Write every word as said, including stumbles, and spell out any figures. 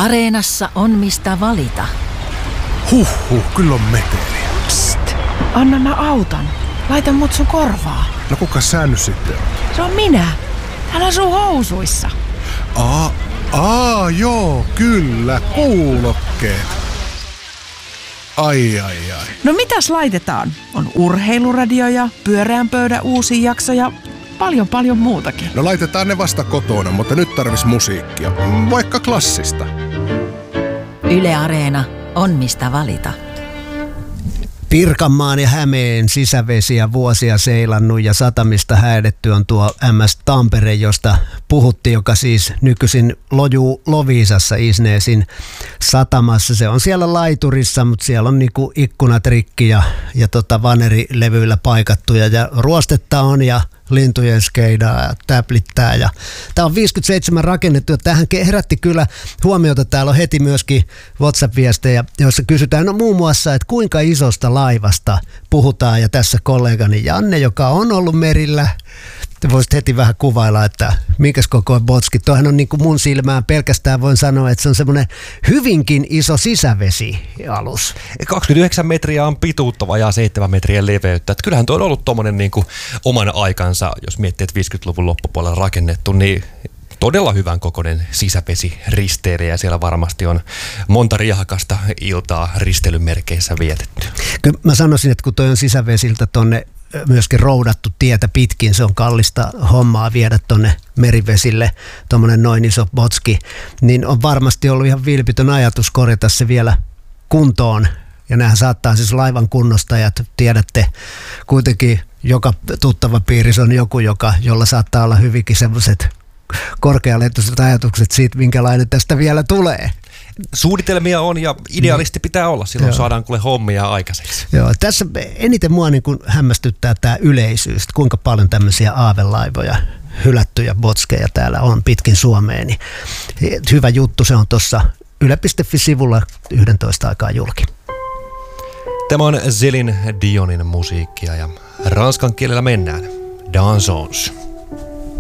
Areenassa on mistä valita. Huhhuh, kyllä on meteliä. Psst, anna mä auton. Laita mut sun korvaa. No kuka sä nyt sitten on? Se on minä. Täällä sun housuissa. Aa, aa, joo, kyllä, kuulokkeet. Ai, ai, ai. No mitäs laitetaan? On urheiluradio ja pyöreän pöydän uusia jaksoja. Paljon paljon muutakin. No laitetaan ne vasta kotona, mutta nyt tarvis musiikkia. Vaikka klassista. Yle Areena on mistä valita. Pirkanmaan ja Hämeen sisävesiä vuosia seilannut ja satamista häädetty on tuo M S Tampere, josta puhuttiin, joka siis nykyisin lojuu Loviisassa Isneesin satamassa. Se on siellä laiturissa, mutta siellä on niinku ikkunat rikki ja, ja tota vanerilevyillä paikattuja ja ruostetta on ja lintujen skeidaa ja täplittää. Ja tämä on viisikymmentäseitsemän rakennettu ja tähän herätti kyllä huomiota. Täällä on heti myöskin WhatsApp-viestejä, joissa kysytään no muun muassa, että kuinka isosta laivasta puhutaan. Ja tässä kollegani Janne, joka on ollut merillä, te voisit heti vähän kuvailla, että minkäs kokoinen botski. Tuohan on niin kuin mun silmään pelkästään voin sanoa, että se on semmoinen hyvinkin iso sisävesialus. kaksikymmentäyhdeksän metriä on pituutta, vajaa seitsemän metriä leveyttä. Että kyllähän tuo on ollut tommonen niin kuin oman aikansa, jos miettii, että viisikymmentäluvun loppupuolella rakennettu, niin todella hyvän kokoinen sisävesiristeilijä ja siellä varmasti on monta riehakasta iltaa risteilymerkeissä vietetty. Kyllä mä sanoisin, että kun toi on sisävesiltä tonne myöskin roudattu tietä pitkin, se on kallista hommaa viedä tonne merivesille, tuommoinen noin iso botski, niin on varmasti ollut ihan vilpitön ajatus korjata se vielä kuntoon. Ja nämähän saattaa siis laivan kunnostajat, tiedätte, kuitenkin joka tuttava piirissä on joku, joka, jolla saattaa olla hyvinkin semmoiset korkealentoiset ajatukset siitä, minkälainen tästä vielä tulee. Suunnitelmia on ja idealisti pitää olla, silloin Joo. saadaan kuule hommia aikaiseksi. Joo, tässä eniten mua niin kuin hämmästyttää tämä yleisyys, kuinka paljon tämmöisiä aavelaivoja, hylättyjä botskeja täällä on pitkin Suomeen. Niin hyvä juttu, se on tuossa yle piste fi-sivulla yksitoista aikaa julki. Tämä on Céline Dionin musiikkia ja ranskan kielellä mennään. Dansons.